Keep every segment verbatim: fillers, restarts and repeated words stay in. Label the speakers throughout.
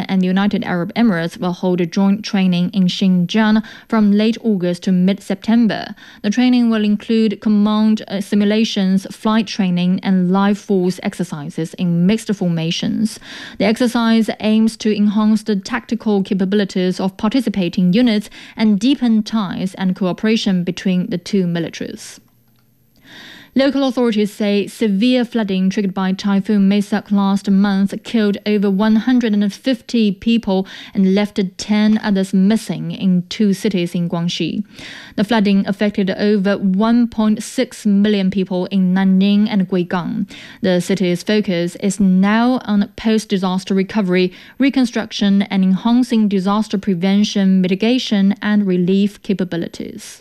Speaker 1: and the United Arab Emirates will hold a joint training in Xinjiang from late August to mid-September. The training will include command uh, simulations, flight training, and live force exercises in mixed formations. The exercise aims to enhance the tactical capabilities of participating units and deepen ties and cooperation between the two militaries. Local authorities say severe flooding triggered by Typhoon Maisak last month killed over one hundred fifty people and left ten others missing in two cities in Guangxi. The flooding affected over one point six million people in Nanning and Guigang. The city's focus is now on post-disaster recovery, reconstruction, and enhancing disaster prevention, mitigation, and relief capabilities.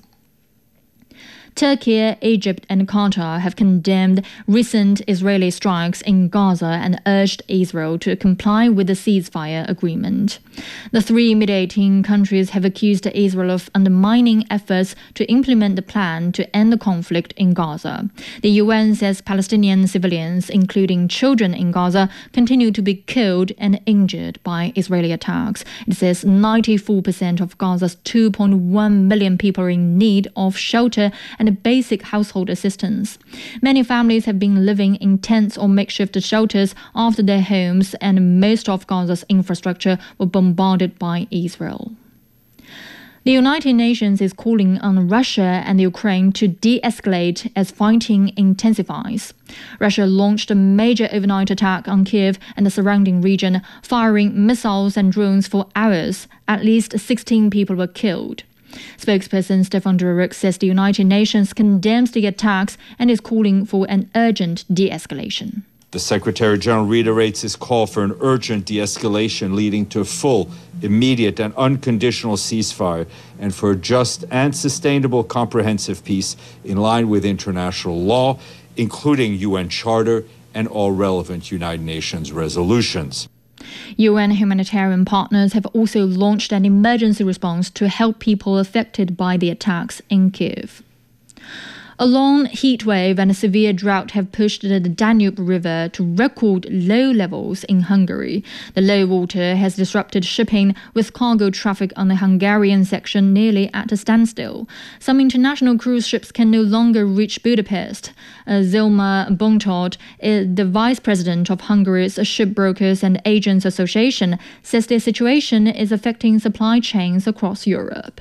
Speaker 1: Turkey, Egypt, and Qatar have condemned recent Israeli strikes in Gaza and urged Israel to comply with the ceasefire agreement. The three mediating countries have accused Israel of undermining efforts to implement the plan to end the conflict in Gaza. The U N says Palestinian civilians, including children in Gaza, continue to be killed and injured by Israeli attacks. It says ninety-four percent of Gaza's two point one million people are in need of shelter and basic household assistance. Many families have been living in tents or makeshift shelters after their homes, and most of Gaza's infrastructure were bombarded by Israel. The United Nations is calling on Russia and Ukraine to de-escalate as fighting intensifies. Russia launched a major overnight attack on Kiev and the surrounding region, firing missiles and drones for hours. At least sixteen people were killed. Spokesperson Stefan Dujarric says the United Nations condemns the attacks and is calling for an urgent de-escalation.
Speaker 2: The Secretary-General reiterates his call for an urgent de-escalation leading to a full, immediate and unconditional ceasefire and for a just and sustainable comprehensive peace in line with international law, including U N Charter and all relevant United Nations resolutions.
Speaker 1: U N humanitarian partners have also launched an emergency response to help people affected by the attacks in Kiev. A long heat wave and a severe drought have pushed the Danube River to record low levels in Hungary. The low water has disrupted shipping, with cargo traffic on the Hungarian section nearly at a standstill. Some international cruise ships can no longer reach Budapest. Uh, Zilma Bontot, uh, the vice president of Hungary's Shipbrokers and Agents Association, says the situation is affecting supply chains across Europe.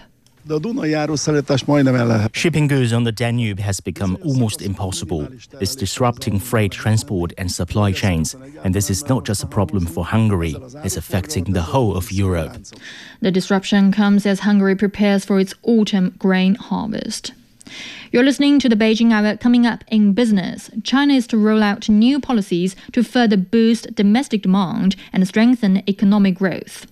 Speaker 3: Shipping goods on the Danube has become almost impossible. It's disrupting freight transport and supply chains. And this is not just a problem for Hungary, it's affecting the whole of Europe.
Speaker 1: The disruption comes as Hungary prepares for its autumn grain harvest. You're listening to the Beijing Hour. Coming up in business, China is to roll out new policies to further boost domestic demand and strengthen economic growth.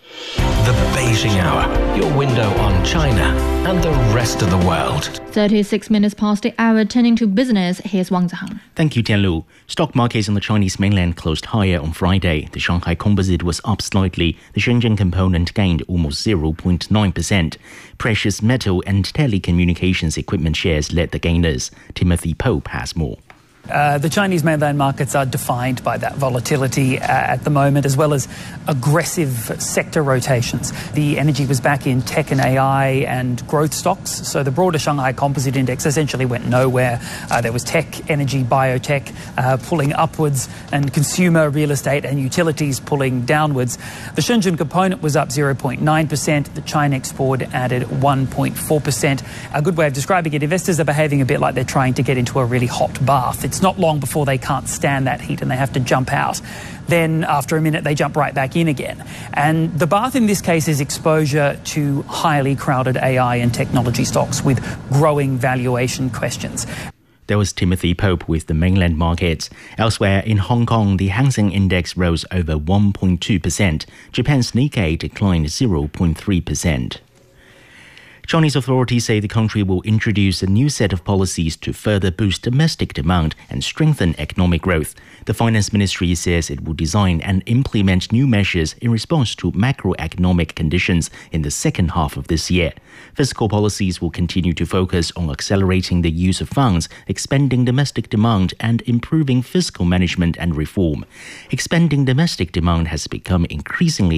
Speaker 4: The Beijing Hour, your window on China and the rest of the world.
Speaker 1: thirty-six minutes past the hour, turning to business, here's Wang Zihang.
Speaker 3: Thank you, Tianlu. Stock markets on the Chinese mainland closed higher on Friday. The Shanghai Composite was up slightly. The Shenzhen Component gained almost zero point nine percent. Precious metal and telecommunications equipment shares led the gainers. Timothy Pope has more.
Speaker 5: Uh, the Chinese mainland markets are defined by that volatility uh, at the moment, as well as aggressive sector rotations. The energy was back in tech and A I and growth stocks, so the broader Shanghai Composite Index essentially went nowhere. Uh, there was tech, energy, biotech uh, pulling upwards, and consumer, real estate and utilities pulling downwards. The Shenzhen Component was up zero point nine percent. The China Export added one point four percent. A good way of describing it, investors are behaving a bit like they're trying to get into a really hot bath. It's not long before they can't stand that heat and they have to jump out. Then after a minute, they jump right back in again. And the bath in this case is exposure to highly crowded A I and technology stocks with growing valuation questions.
Speaker 3: There was Timothy Pope with the mainland markets. Elsewhere in Hong Kong, the Hang Seng Index rose over one point two percent. Japan's Nikkei declined zero point three percent. Chinese authorities say the country will introduce a new set of policies to further boost domestic demand and strengthen economic growth. The Finance Ministry says it will design and implement new measures in response to macroeconomic conditions in the second half of this year. Fiscal policies will continue to focus on accelerating the use of funds, expanding domestic demand, and improving fiscal management and reform. Expanding domestic demand has become increasingly